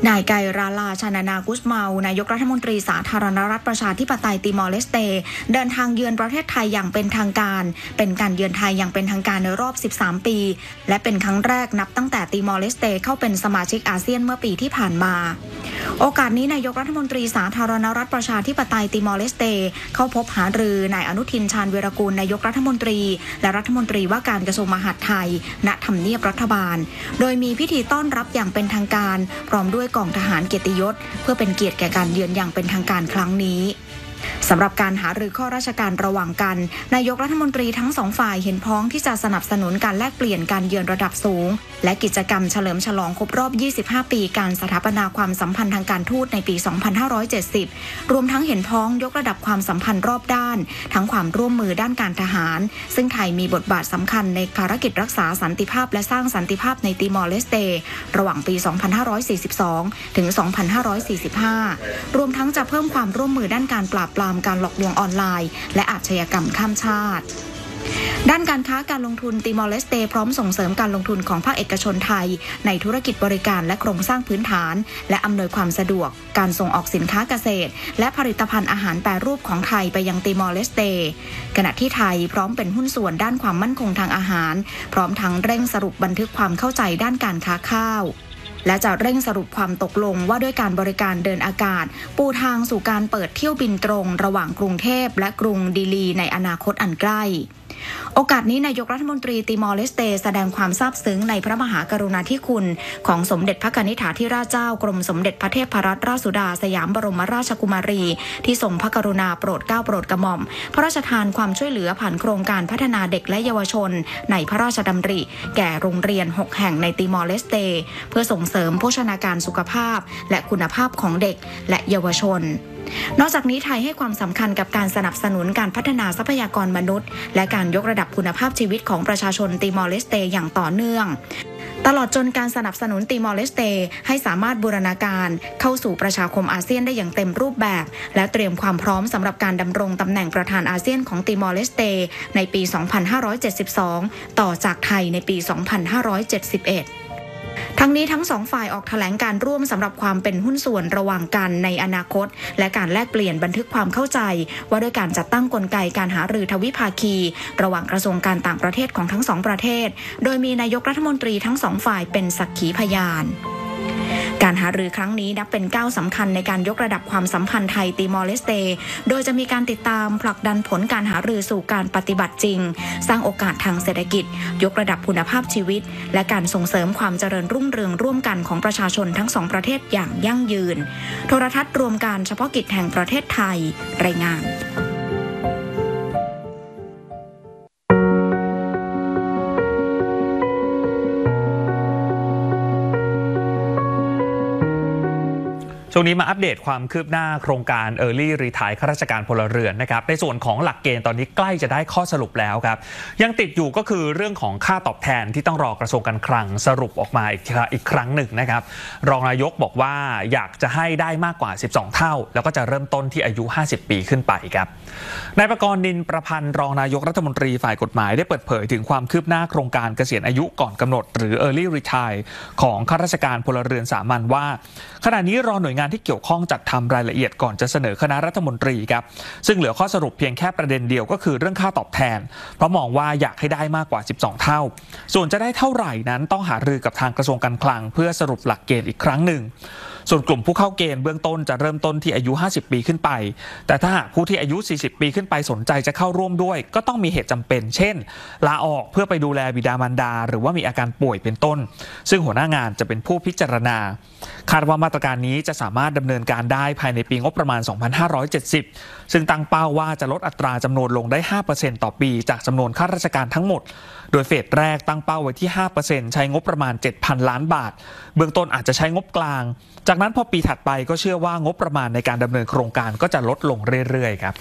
นายไกราลาชานานากุสเมานายกรัฐมนตรีสาธารณรัฐประชาธิปไตยติมอร์เลสเตเดินทางเยือนประเทศไทยอย่างเป็นทางการเป็นการเยือนไทยอย่างเป็นทางการในรอบ13ปีและเป็นครั้งแรกนับตั้งแต่ติมอร์เลสเตเข้าเป็นสมาชิกอาเซียนเมื่อปีที่ผ่านมาโอกาสนี้นายกรัฐมนตรีสาธารณรัฐประชาธิปไตยติมอร์เลสเตเข้าพบหารือนายอนุทินชาญวีรกูลนายกรัฐมนตรีและรัฐมนตรีว่าการกระทรวงมหาดไทยณทำเนียบรัฐบาลโดยมีพิธีต้อนรับอย่างเป็นทางการพร้อมด้วยกองทหารเกียรติยศเพื่อเป็นเกียรติแก่การเยือนอย่างเป็นทางการครั้งนี้สำหรับการหารือข้อราชการระหว่างกันนายกรัฐมนตรีทั้งสองฝ่ายเห็นพ้องที่จะสนับสนุนการแลกเปลี่ยนการเยือนระดับสูงและกิจกรรมเฉลิมฉลองครบรอบ25ปีการสถาปนาความสัมพันธ์ทางการทูตในปี2570รวมทั้งเห็นพ้องยกระดับความสัมพันธ์รอบด้านทั้งความร่วมมือด้านการทหารซึ่งไทยมีบทบาทสำคัญในภารกิจรักษาสันติภาพและสร้างสันติภาพในติมอร์เลสเตระหว่างปี2542ถึง2545รวมทั้งจะเพิ่มความร่วมมือด้านการปราบปรามการหลอกลวงออนไลน์และอาชญากรรมข้ามชาติด้านการค้าการลงทุนติมอร์เลสเตพร้อมส่งเสริมการลงทุนของภาคเอกชนไทยในธุรกิจบริการและโครงสร้างพื้นฐานและอำนวยความสะดวกการส่งออกสินค้าเกษตรและผลิตภัณฑ์อาหารแปรรูปของไทยไปยังติมอร์เลสเตขณะที่ไทยพร้อมเป็นหุ้นส่วนด้านความมั่นคงทางอาหารพร้อมทั้งเร่งสรุปบันทึกความเข้าใจด้านการค้าข้าวและจะเร่งสรุปความตกลงว่าด้วยการบริการเดินอากาศปูทางสู่การเปิดเที่ยวบินตรงระหว่างกรุงเทพและกรุงดิลีในอนาคตอันใกล้โอกาสนี้นายกรัฐมนตรีติมอร์เลสเตแสดงความซาบซึ้งในพระมหากรุณาธิคุณของสมเด็จพระกนิษฐาธิราชเจ้ากรมสมเด็จพระเทพรัตนราชสุดาสยามบรมราชกุมารีที่ทรงพระกรุณาโปรดเกล้าโปรดกระหม่อมพระราชทานความช่วยเหลือผ่านโครงการพัฒนาเด็กและเยาวชนในพระราชดำริแก่โรงเรียน6แห่งในติมอร์เลสเตเพื่อส่งเสริมโภชนาการสุขภาพและคุณภาพของเด็กและเยาวชนนอกจากนี้ไทยให้ความสำคัญกับการสนับสนุนการพัฒนาทรัพยากรมนุษย์และการยกระดับคุณภาพชีวิตของประชาชนติมอร์เลสเตอย่างต่อเนื่องตลอดจนการสนับสนุนติมอร์เลสเตให้สามารถบูรณาการเข้าสู่ประชาคมอาเซียนได้อย่างเต็มรูปแบบและเตรียมความพร้อมสำหรับการดำรงตำแหน่งประธานอาเซียนของติมอร์เลสเตในปี 2572 ต่อจากไทยในปี 2571ทั้งนี้ทั้งสองฝ่ายออกแถลงการร่วมสำหรับความเป็นหุ้นส่วนระหว่างกันในอนาคตและการแลกเปลี่ยนบันทึกความเข้าใจว่าด้วยการจัดตั้งกลไกการหารือทวิภาคีระหว่างกระทรวงการต่างประเทศของทั้งสองประเทศโดยมีนายกรัฐมนตรีทั้งสองฝ่ายเป็นสักขีพยานการหารือครั้งนี้นับเป็นก้าวสำคัญในการยกระดับความสัมพันธ์ไทยติมอร์เลสเตโดยจะมีการติดตามผลักดันผลการหารือสู่การปฏิบัติจริงสร้างโอกาสทางเศรษฐกิจยกระดับคุณภาพชีวิตและการส่งเสริมความเจริญรุ่งเรืองร่วมกันของประชาชนทั้งสองประเทศอย่างยั่งยืนโทรทัศน์รวมการเฉพาะกิจแห่งประเทศไทยรายงานช่วงนี้มาอัปเดตความคืบหน้าโครงการ Early Retire ข้าราชการพลเรือนนะครับในส่วนของหลักเกณฑ์ตอนนี้ใกล้จะได้ข้อสรุปแล้วครับยังติดอยู่ก็คือเรื่องของค่าตอบแทนที่ต้องรอกระทรวงการคลังสรุปออกมาอีกครั้งหนึ่งนะครับรองนายกบอกว่าอยากจะให้ได้มากกว่า12เท่าแล้วก็จะเริ่มต้นที่อายุ50ปีขึ้นไปครับนายประกรณ์ นินประพันธ์รองนายกรัฐมนตรีฝ่ายกฎหมายได้เปิดเผยถึงความคืบหน้าโครงการเกษียณอายุก่อนกำหนดหรือ Early Retire ของข้าราชการพลเรือนสามัญว่าขณะนี้รอหน่วยงานที่เกี่ยวข้องจัดทำรายละเอียดก่อนจะเสนอคณะรัฐมนตรีครับซึ่งเหลือข้อสรุปเพียงแค่ประเด็นเดียวก็คือเรื่องค่าตอบแทนเพราะมองว่าอยากให้ได้มากกว่า12เท่าส่วนจะได้เท่าไหร่นั้นต้องหารือกับทางกระทรวงการคลังเพื่อสรุปหลักเกณฑ์อีกครั้งหนึ่งส่วนกลุ่มผู้เข้าเกณฑ์เบื้องต้นจะเริ่มต้นที่อายุ50ปีขึ้นไปแต่ถ้าหากผู้ที่อายุ40ปีขึ้นไปสนใจจะเข้าร่วมด้วยก็ต้องมีเหตุจำเป็นเช่นลาออกเพื่อไปดูแลบิดามารดาหรือว่ามีอาการป่วยเป็นต้นซึ่งหัวหน้างานจะเป็นผู้พิจารณาคาดว่ามาตรการนี้จะสามารถดำเนินการได้ภายในปีงบประมาณ2570ซึ่งตั้งเป้าว่าจะลดอัตราจำนวนลงได้ 5% ต่อปีจากจำนวนข้าราชการทั้งหมดโดยเฟสแรกตั้งเป้าไว้ที่ 5% ใช้งบประมาณ 7,000 ล้านบาทเบื้องต้นอาจจะใช้งบกลางจากนั้นพอปีถัดไปก็เชื่อว่างบประมาณในการดำเนินโครงการก็จะลดลงเรื่อยๆครับ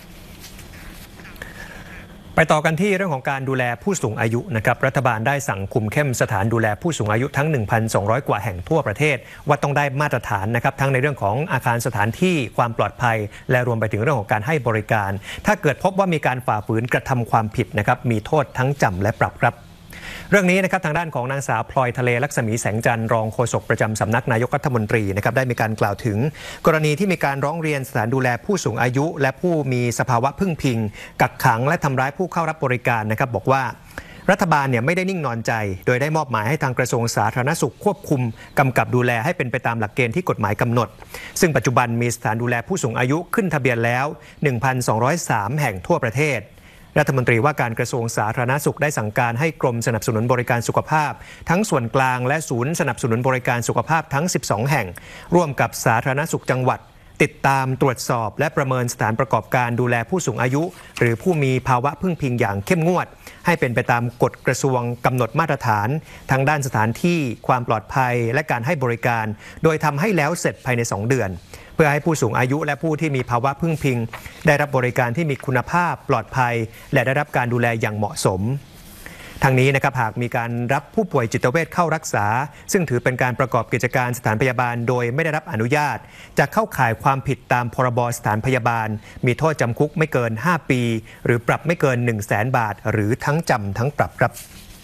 ไปต่อกันที่เรื่องของการดูแลผู้สูงอายุนะครับรัฐบาลได้สั่งคุมเข้มสถานดูแลผู้สูงอายุทั้ง 1,200 กว่าแห่งทั่วประเทศว่าต้องได้มาตรฐานนะครับทั้งในเรื่องของอาคารสถานที่ความปลอดภัยและรวมไปถึงเรื่องของการให้บริการถ้าเกิดพบว่ามีการฝ่าฝืนกระทำความผิดนะครับมีโทษทั้งจำและปรับครับเรื่องนี้นะครับทางด้านของนางสาวพลอยทะเลลักษมีแสงจันทร์รองโฆษกประจำสำนักนายกรัฐมนตรีนะครับได้มีการกล่าวถึงกรณีที่มีการร้องเรียนสถานดูแลผู้สูงอายุและผู้มีสภาวะพึ่งพิงกักขังและทำร้ายผู้เข้ารับบริการนะครับบอกว่ารัฐบาลไม่ได้นิ่งนอนใจโดยได้มอบหมายให้ทางกระทรวงสาธารณสุขควบคุมกำกับดูแลให้เป็นไปตามหลักเกณฑ์ที่กฎหมายกำหนดซึ่งปัจจุบันมีสถานดูแลผู้สูงอายุขึ้นทะเบียนแล้ว 1,203 แห่งทั่วประเทศรัฐมนตรีว่าการกระทรวงสาธารณสุขได้สั่งการให้กรมสนับสนุนบริการสุขภาพทั้งส่วนกลางและศูนย์สนับสนุนบริการสุขภาพทั้ง 12 แห่งร่วมกับสาธารณสุขจังหวัดติดตามตรวจสอบและประเมินสถานประกอบการดูแลผู้สูงอายุหรือผู้มีภาวะพึ่งพิงอย่างเข้มงวดให้เป็นไปตามกฎกระทรวงกำหนดมาตรฐานทั้งด้านสถานที่ความปลอดภัยและการให้บริการโดยทำให้แล้วเสร็จภายใน2 เดือนเพื่อให้ผู้สูงอายุและผู้ที่มีภาวะพึ่งพิงได้รับบริการที่มีคุณภาพปลอดภัยและได้รับการดูแลอย่างเหมาะสมทางนี้นะครับหากมีการรับผู้ป่วยจิตเวชเข้ารักษาซึ่งถือเป็นการประกอบกิจการสถานพยาบาลโดยไม่ได้รับอนุญาตจะเข้าข่ายความผิดตามพรบสถานพยาบาลมีโทษจำคุกไม่เกิน5 ปีหรือปรับไม่เกิน 100,000 บาทหรือทั้งจำทั้งปรับครับ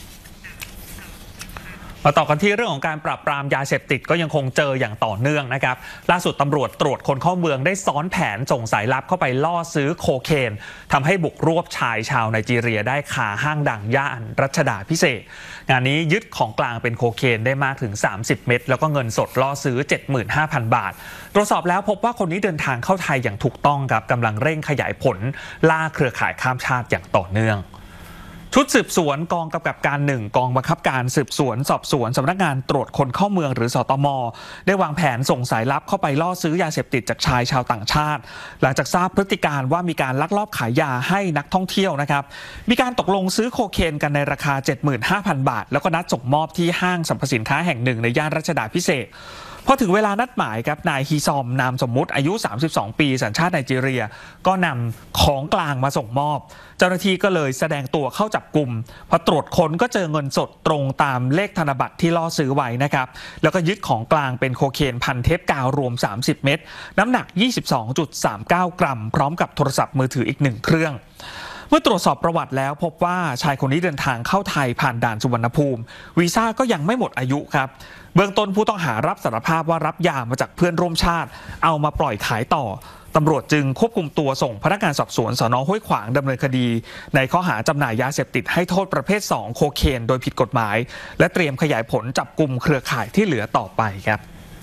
มาต่อกันที่เรื่องของการปราบปรามยาเสพติดก็ยังคงเจออย่างต่อเนื่องนะครับล่าสุดตำรวจตรวจคนเข้าเมืองได้ซ้อนแผนส่งสายลับเข้าไปล่อซื้อโคเคนทำให้บุกรวบชายชาวไนจีเรียได้คาห้างดังย่านรัชดาภิเษกงานนี้ยึดของกลางเป็นโคเคนได้มากถึง30 เม็ดแล้วก็เงินสดล่อซื้อ 75,000 บาทตรวจสอบแล้วพบว่าคนนี้เดินทางเข้าไทยอย่างถูกต้องครับกำลังเร่งขยายผลล่าเครือข่ายข้ามชาติอย่างต่อเนื่องชุดสืบสวนกองกำกับการ1กองบังคับการสืบสวนสอบสวนสำนักงานตรวจคนเข้าเมืองหรือสตม.ได้วางแผนส่งสายลับเข้าไปล่อซื้อยาเสพติดจากชายชาวต่างชาติหลังจากทราบพฤติการว่ามีการลักลอบขายยาให้นักท่องเที่ยวนะครับมีการตกลงซื้อโคเคนกันในราคา 75,000 บาทแล้วก็นัดส่งมอบที่ห้างสรรพสินค้าแห่งหนึ่งในย่านรัชดาภิเษกพอถึงเวลานัดหมายครับนายฮีซอมนามสมมุติอายุ32 ปีสัญชาติไนจีเรียก็นำของกลางมาส่งมอบเจ้าหน้าที่ก็เลยแสดงตัวเข้าจับกุมพอตรวจค้นก็เจอเงินสดตรงตามเลขธนบัตรที่ล่อซื้อไว้นะครับแล้วก็ยึดของกลางเป็นโคเคนพันเทปกาวรวม30 เม็ดน้ำหนัก 22.39 กรัมพร้อมกับโทรศัพท์มือถืออีก1 เครื่องเมื่อตรวจสอบประวัติแล้วพบว่าชายคนนี้เดินทางเข้าไทยผ่านด่านสุวรรณภูมิวีซ่าก็ยังไม่หมดอายุครับเบื้องต้นผู้ต้องหารับสารภาพว่ารับยามาจากเพื่อนร่วมชาติเอามาปล่อยขายต่อตำรวจจึงควบคุมตัวส่งพนักงานสอบสวนสน.ห้วยขวางดำเนินคดีในข้อหาจำหน่ายยาเสพติดให้โทษประเภท2โคเคนโดยผิดกฎหมายและเตรียมขยายผลจับกุมเครือข่ายที่เหลือต่อไปครับ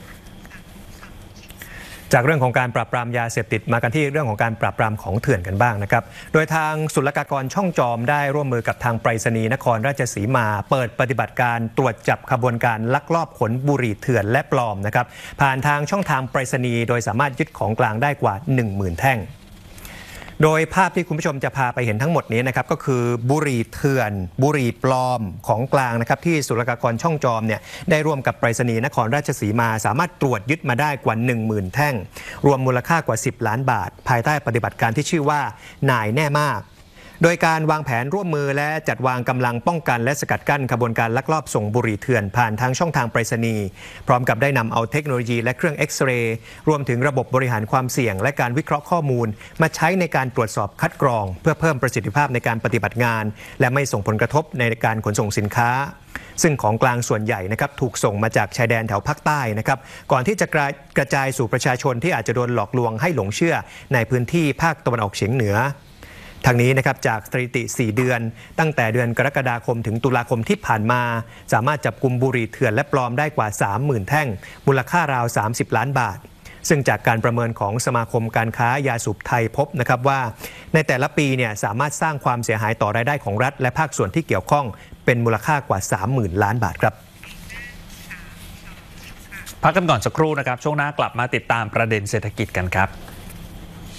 จากเรื่องของการปราบปรามยาเสพติดมากันที่เรื่องของการปราบปรามของเถื่อนกันบ้างนะครับโดยทางศุลกากรช่องจอมได้ร่วมมือกับทางไปรษณีย์นครราชสีมาเปิดปฏิบัติการตรวจจับขบวนการลักลอบขนบุหรี่เถื่อนและปลอมนะครับผ่านทางช่องทางไปรษณีย์โดยสามารถยึดของกลางได้กว่า 10,000 แท่งโดยภาพที่คุณผู้ชมจะพาไปเห็นทั้งหมดนี้นะครับก็คือบุหรี่เถื่อนบุหรี่ปลอมของกลางนะครับที่ศุลกากรช่องจอมได้ร่วมกับไปรษณีย์นครราชสีมาสามารถตรวจยึดมาได้กว่า 10,000 แท่งรวมมูลค่ากว่า10 ล้านบาทภายใต้ปฏิบัติการที่ชื่อว่านายแน่มากโดยการวางแผนร่วมมือและจัดวางกำลังป้องกันและสกัดกั้นขบวนการลักลอบส่งบุหรี่เถื่อนผ่านทางช่องทางไปรษณีย์พร้อมกับได้นำเอาเทคโนโลยีและเครื่องเอ็กซเรย์รวมถึงระบบบริหารความเสี่ยงและการวิเคราะห์ข้อมูลมาใช้ในการตรวจสอบคัดกรองเพื่อเพิ่มประสิทธิภาพในการปฏิบัติงานและไม่ส่งผลกระทบในการขนส่งสินค้าซึ่งของกลางส่วนใหญ่นะครับถูกส่งมาจากชายแดนแถวภาคใต้นะครับก่อนที่จะกระจายสู่ประชาชนที่อาจจะโดนหลอกลวงให้หลงเชื่อในพื้นที่ภาคตะวันออกเฉียงเหนือทางนี้นะครับจากสถิติ4 เดือนตั้งแต่เดือนกรกฎาคมถึงตุลาคมที่ผ่านมาสามารถจับกุมบุหรี่เถื่อนและปลอมได้กว่า 30,000 แท่งมูลค่าราว30 ล้านบาทซึ่งจากการประเมินของสมาคมการค้ายาสูบไทยพบนะครับว่าในแต่ละปีสามารถสร้างความเสียหายต่อรายได้ของรัฐและภาคส่วนที่เกี่ยวข้องเป็นมูลค่ากว่า 30,000 ล้านบาทครับพักกันก่อนสักครู่นะครับช่วงหน้ากลับมาติดตามประเด็นเศรษฐกิจกันครับ